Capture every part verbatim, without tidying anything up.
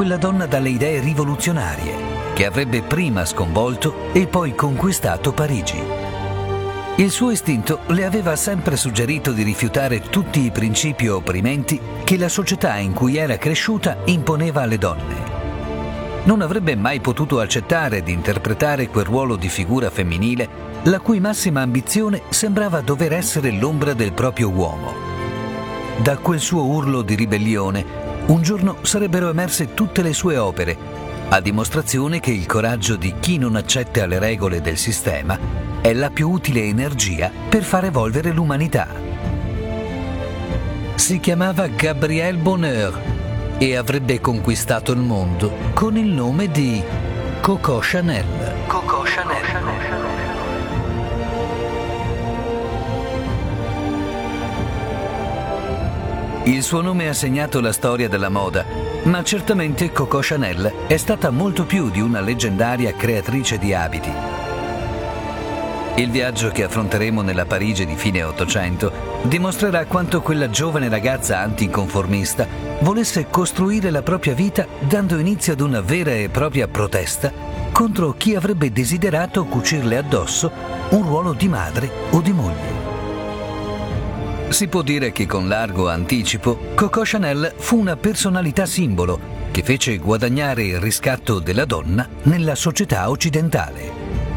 quella donna dalle idee rivoluzionarie, che avrebbe prima sconvolto e poi conquistato Parigi. Il suo istinto le aveva sempre suggerito di rifiutare tutti i principi opprimenti che la società in cui era cresciuta imponeva alle donne. Non avrebbe mai potuto accettare di interpretare quel ruolo di figura femminile la cui massima ambizione sembrava dover essere l'ombra del proprio uomo. Da quel suo urlo di ribellione, un giorno sarebbero emerse tutte le sue opere, a dimostrazione che il coraggio di chi non accetta le regole del sistema è la più utile energia per far evolvere l'umanità. Si chiamava Gabrielle Bonheur e avrebbe conquistato il mondo con il nome di Coco Chanel. Coco Chanel. Il suo nome ha segnato la storia della moda, ma certamente Coco Chanel è stata molto più di una leggendaria creatrice di abiti. Il viaggio che affronteremo nella Parigi di fine Ottocento dimostrerà quanto quella giovane ragazza anticonformista volesse costruire la propria vita dando inizio ad una vera e propria protesta contro chi avrebbe desiderato cucirle addosso un ruolo di madre o di moglie. Si può dire che con largo anticipo Coco Chanel fu una personalità simbolo che fece guadagnare il riscatto della donna nella società occidentale.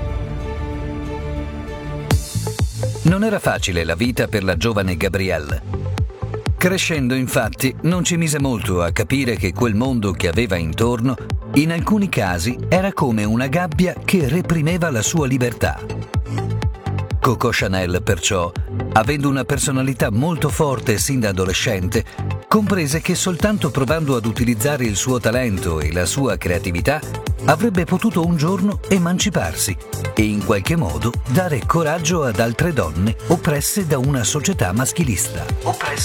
Non era facile la vita per la giovane Gabrielle. Crescendo, infatti, non ci mise molto a capire che quel mondo che aveva intorno, in alcuni casi, era come una gabbia che reprimeva la sua libertà. Coco Chanel, perciò, avendo una personalità molto forte sin da adolescente, comprese che soltanto provando ad utilizzare il suo talento e la sua creatività avrebbe potuto un giorno emanciparsi e in qualche modo dare coraggio ad altre donne oppresse da una società maschilista. Oppresse